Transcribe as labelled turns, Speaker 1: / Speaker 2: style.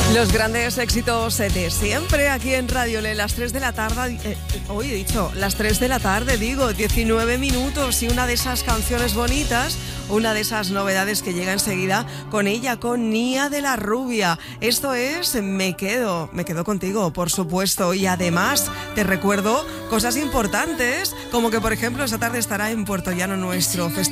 Speaker 1: Los grandes éxitos de siempre aquí en Radio Le, las 3 de la tarde, hoy he dicho, las 3 de la tarde, 19 minutos, y una de esas canciones bonitas, una de esas novedades que llega enseguida con ella, con Nia de la Rubia. Esto es Me quedo contigo, por supuesto, y además te recuerdo cosas importantes, como que por ejemplo esta tarde estará en Puertollano nuestro festival